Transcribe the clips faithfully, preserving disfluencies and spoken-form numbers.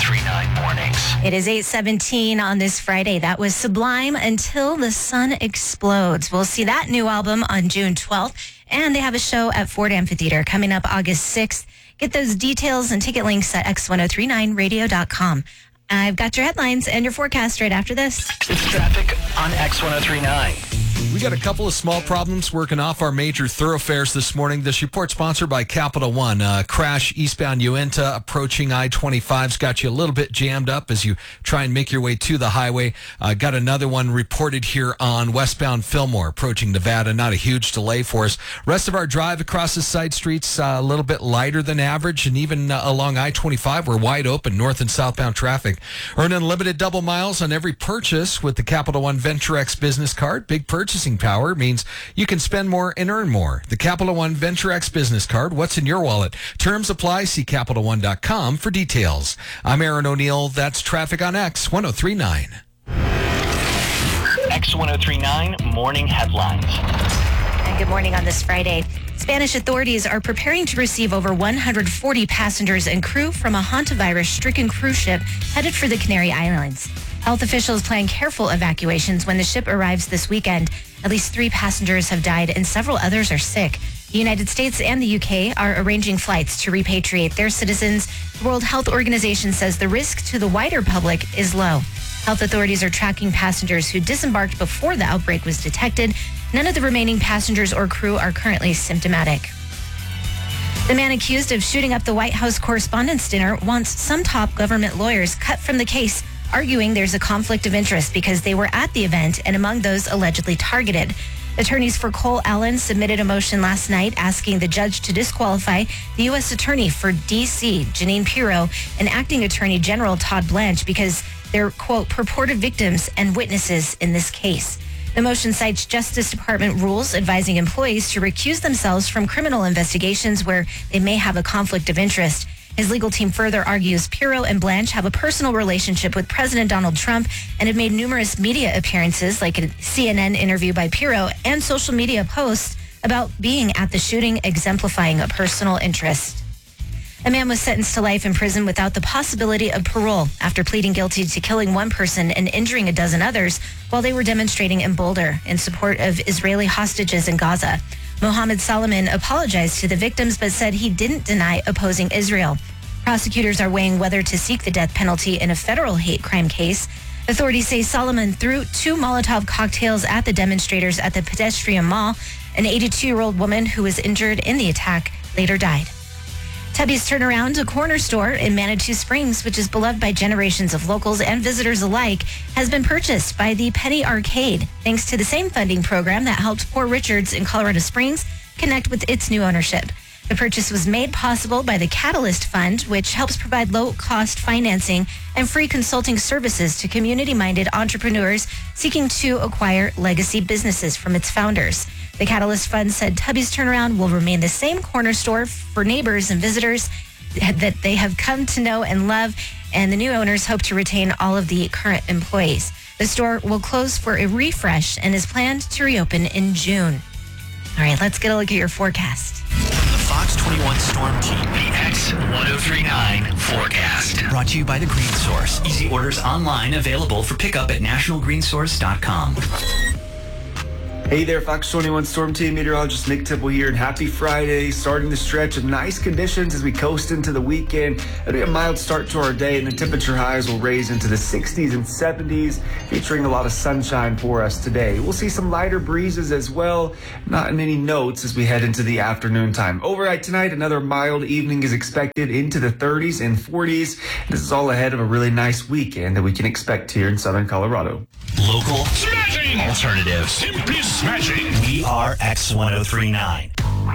three nine Mornings. It is eight seventeen on this Friday. That was Sublime, Until the Sun Explodes. We'll see that new album on June twelfth, and they have a show at Ford Amphitheater coming up August sixth. Get those details and ticket links at x ten thirty-nine radio dot com. I've got your headlines and your forecast right after this. It's traffic on X ten thirty-nine. We got a couple of small problems working off our major thoroughfares this morning. This report sponsored by Capital One. Uh, crash eastbound Uinta approaching I twenty-five's got you a little bit jammed up as you try and make your way to the highway. Uh, got another one reported here on westbound Fillmore approaching Nevada. Not a huge delay for us. Rest of our drive across the side streets uh, a little bit lighter than average, and even uh, along I twenty-five we're wide open north and southbound traffic. Earn unlimited double miles on every purchase with the Capital One VentureX business card. Big purchasing power means you can spend more and earn more. The Capital One VentureX business card. What's in your wallet? Terms apply. See Capital One dot com for details. I'm Aaron O'Neill. That's traffic on X ten thirty-nine. X ten thirty-nine Morning Headlines. And good morning on this Friday. Spanish authorities are preparing to receive over one hundred forty passengers and crew from a hantavirus-stricken cruise ship headed for the Canary Islands. Health officials plan careful evacuations when the ship arrives this weekend. At least three passengers have died and several others are sick. The United States and the U K are arranging flights to repatriate their citizens. The World Health Organization says the risk to the wider public is low. Health authorities are tracking passengers who disembarked before the outbreak was detected. None of the remaining passengers or crew are currently symptomatic. The man accused of shooting up the White House Correspondents' Dinner wants some top government lawyers cut from the case, arguing there's a conflict of interest because they were at the event and among those allegedly targeted. Attorneys for Cole Allen submitted a motion last night asking the judge to disqualify the U S Attorney for D C, Jeanine Pirro, and Acting Attorney General Todd Blanche because they're, quote, purported victims and witnesses in this case. The motion cites Justice Department rules advising employees to recuse themselves from criminal investigations where they may have a conflict of interest. His legal team further argues Pirro and Blanche have a personal relationship with President Donald Trump and have made numerous media appearances, like a C N N interview by Pirro and social media posts about being at the shooting, exemplifying a personal interest. A man was sentenced to life in prison without the possibility of parole after pleading guilty to killing one person and injuring a dozen others while they were demonstrating in Boulder in support of Israeli hostages in Gaza. Mohammed Solomon apologized to the victims but said he didn't deny opposing Israel. Prosecutors are weighing whether to seek the death penalty in a federal hate crime case. Authorities say Solomon threw two Molotov cocktails at the demonstrators at the pedestrian mall. An eighty-two-year-old woman who was injured in the attack later died. Tubby's Turnaround, a corner store in Manitou Springs, which is beloved by generations of locals and visitors alike, has been purchased by the Penny Arcade, thanks to the same funding program that helped Poor Richards in Colorado Springs connect with its new ownership. The purchase was made possible by the Catalyst Fund, which helps provide low-cost financing and free consulting services to community-minded entrepreneurs seeking to acquire legacy businesses from its founders. The Catalyst Fund said Tubby's Turnaround will remain the same corner store for neighbors and visitors that they have come to know and love, and the new owners hope to retain all of the current employees. The store will close for a refresh and is planned to reopen in June. All right, let's get a look at your forecast. From the Fox twenty-one Storm Team, the X ten thirty-nine forecast. Brought to you by the Green Source. Easy orders online, available for pickup at national green source dot com. Hey there, Fox twenty-one Storm Team meteorologist Nick Tipple here, and happy Friday. Starting the stretch of nice conditions as we coast into the weekend. It'll be a mild start to our day, and the temperature highs will raise into the sixties and seventies, featuring a lot of sunshine for us today. We'll see some lighter breezes as well, not in any notes as we head into the afternoon time. Overnight tonight, another mild evening is expected into the thirties and forties. This is all ahead of a really nice weekend that we can expect here in southern Colorado. Local smashing alternatives. Simply smashing. We are X ten thirty-nine.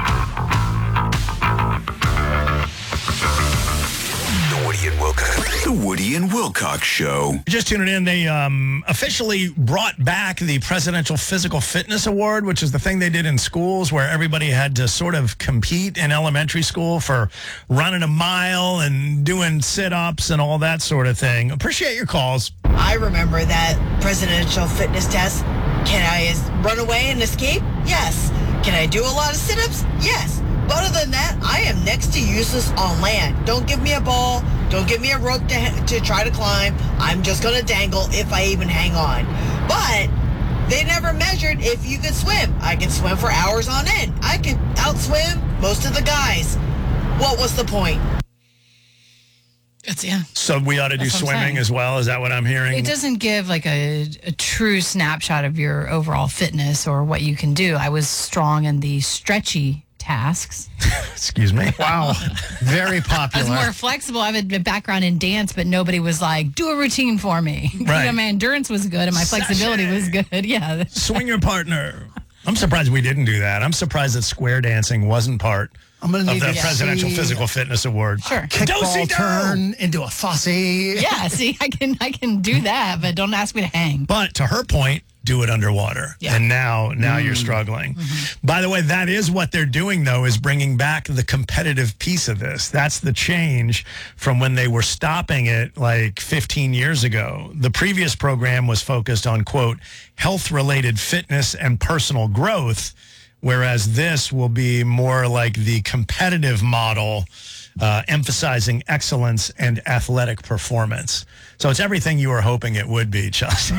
The Woody and Wilcox. The Woody and Wilcox Show. Just tuning in, they um, officially brought back the Presidential Physical Fitness Award, which is the thing they did in schools where everybody had to sort of compete in elementary school for running a mile and doing sit-ups and all that sort of thing. Appreciate your calls. I remember that presidential fitness test. Can I run away and escape? Yes. Can I do a lot of sit-ups? Yes. But other than that, I am next to useless on land. Don't give me a ball. Don't give me a rope to, to try to climb. I'm just going to dangle if I even hang on. But they never measured if you could swim. I can swim for hours on end. I can outswim most of the guys. What was the point? It's, yeah. So we ought to do swimming as well? Is that what I'm hearing? It doesn't give like a, a true snapshot of your overall fitness or what you can do. I was strong in the stretchy tasks. Excuse me. Wow. Very popular. I was more flexible. I have a background in dance, but nobody was like, do a routine for me. Right. You know, my endurance was good and my flexibility was good. Yeah. Swing your partner. I'm surprised we didn't do that. I'm surprised that square dancing wasn't part I'm gonna of need the to Presidential see Physical Fitness Award. Sure. Kickball turn into a fussy. Yeah, see, I can I can do that, but don't ask me to hang. But to her point, do it underwater. Yeah. And now now mm. you're struggling. Mm-hmm. By the way, that is what they're doing, though, is bringing back the competitive piece of this. That's the change from when they were stopping it like fifteen years ago. The previous program was focused on, quote, health-related fitness and personal growth, whereas this will be more like the competitive model, uh, emphasizing excellence and athletic performance. So it's everything you were hoping it would be, Chelsea.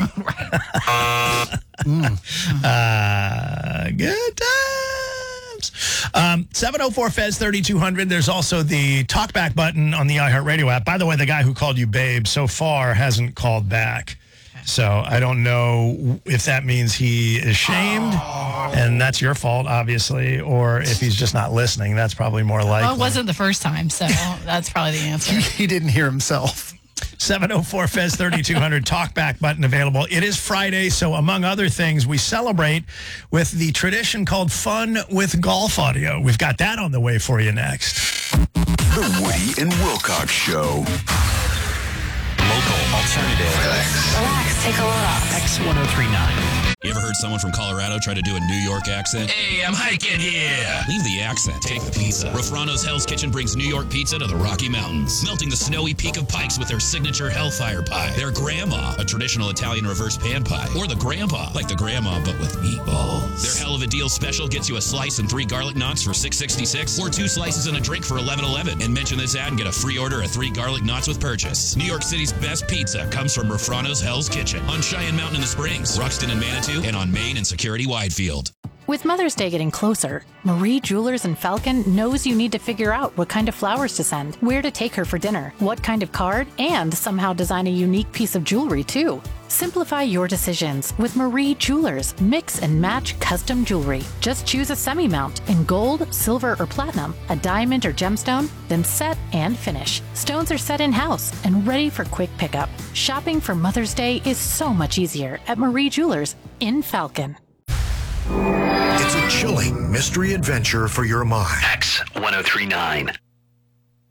mm. uh, good times. Um, seven oh four F E Z thirty-two hundred. There's also the talkback button on the iHeartRadio app. By the way, the guy who called you babe so far hasn't called back. So I don't know if that means he is shamed, oh. and that's your fault, obviously, or if he's just not listening. That's probably more likely. Well, it wasn't the first time, so that's probably the answer. He didn't hear himself. seven oh four F E Z thirty-two hundred talkback button available. It is Friday, so among other things, we celebrate with the tradition called Fun with Golf Audio. We've got that on the way for you next. The Woody and Wilcox Show. Local alternative. Relax. Relax. Take a load off. X ten thirty-nine. You ever heard someone from Colorado try to do a New York accent? Hey, I'm hiking here. Leave the accent. Take the pizza. Rafrano's Hell's Kitchen brings New York pizza to the Rocky Mountains, melting the snowy peak of Pikes with their signature Hellfire Pie. Their Grandma, a traditional Italian reverse pan pie. Or the Grandpa, like the Grandma, but with meatballs. Their Hell of a Deal special gets you a slice and three garlic knots for six sixty-six, or two slices and a drink for eleven eleven. And mention this ad and get a free order of three garlic knots with purchase. New York City's best pizza comes from Rafrano's Hell's Kitchen on Cheyenne Mountain in the Springs, Ruxton and Manitou, and on Main and Security Widefield. With Mother's Day getting closer, Marie Jewelers in Falcon knows you need to figure out what kind of flowers to send, where to take her for dinner, what kind of card, and somehow design a unique piece of jewelry too. Simplify your decisions with Marie Jewelers. Mix and match custom jewelry. Just choose a semi-mount in gold, silver, or platinum, a diamond or gemstone, then set and finish. Stones are set in-house and ready for quick pickup. Shopping for Mother's Day is so much easier at Marie Jewelers in Falcon. It's a chilling mystery adventure for your mind. X ten thirty-nine.